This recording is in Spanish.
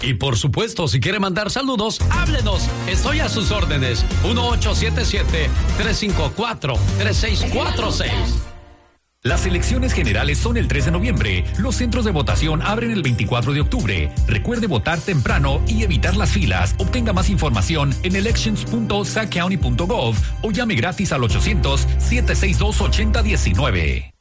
Y por supuesto, si quiere mandar saludos, háblenos. Estoy a sus órdenes. 1877-354-3646. Las elecciones generales son el 3 de noviembre. Los centros de votación abren el 24 de octubre. Recuerde votar temprano y evitar las filas. Obtenga más información en elections.sacounty.gov o llame gratis al 800-762-8019.